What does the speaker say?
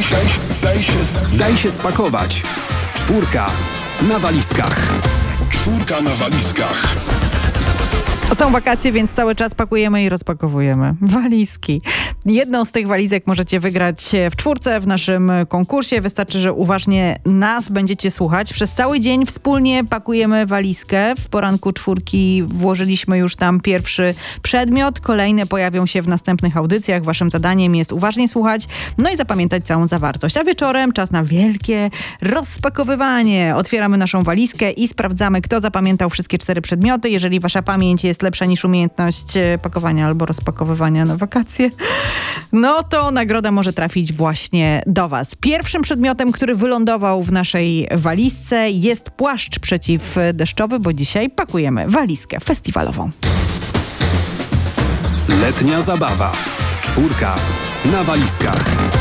Daj się spakować. 4 na walizkach. 4 na walizkach. Są wakacje, więc cały czas pakujemy i rozpakowujemy walizki. Jedną z tych walizek możecie wygrać w 4 w naszym konkursie. Wystarczy, że uważnie nas będziecie słuchać. Przez cały dzień wspólnie pakujemy walizkę. W poranku 4 włożyliśmy już tam pierwszy przedmiot. Kolejne pojawią się w następnych audycjach. Waszym zadaniem jest uważnie słuchać, no i zapamiętać całą zawartość. A wieczorem czas na wielkie rozpakowywanie. Otwieramy naszą walizkę i sprawdzamy, kto zapamiętał wszystkie 4 przedmioty. Jeżeli wasza pamięć jest lepsza niż umiejętność pakowania albo rozpakowywania na wakacje, no to nagroda może trafić właśnie do was. Pierwszym przedmiotem, który wylądował w naszej walizce, jest płaszcz przeciwdeszczowy, bo dzisiaj pakujemy walizkę festiwalową. Letnia zabawa. 4 na walizkach.